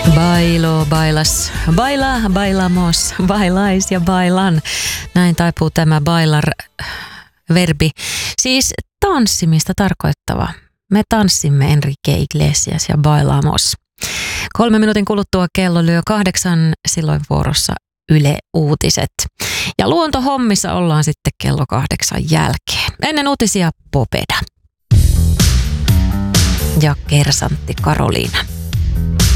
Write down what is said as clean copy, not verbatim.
Bailo, bailas, baila, bailamos, bailais ja bailan. Näin taipuu tämä bailar-verbi. Siis tanssimista tarkoittava. Me tanssimme Enrique Iglesias ja bailamos. 3 minuutin kuluttua kello lyö 8, silloin vuorossa Yle Uutiset. Ja luontohommissa ollaan sitten kello 8 jälkeen. Ennen uutisia Popeda ja kersantti Karoliina.